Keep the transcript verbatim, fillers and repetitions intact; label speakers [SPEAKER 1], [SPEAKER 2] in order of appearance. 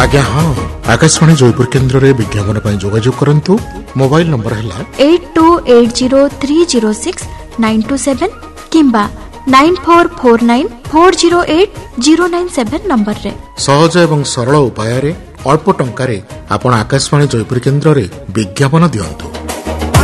[SPEAKER 1] आज्ञा हाँ आकाशवाणी जयपुर केन्द्र रे विज्ञापन पर जोगाजोग करंतु। मोबाइल नंबर है
[SPEAKER 2] eight to eight zero three zero six nine two seven किंबा nine four four nine four zero eight zero nine seven number रे
[SPEAKER 1] सहज एवं सरल उपाय अल्प टंका रे आपण आकाशवाणी जयपुर केन्द्र रे विज्ञापन दियंतु।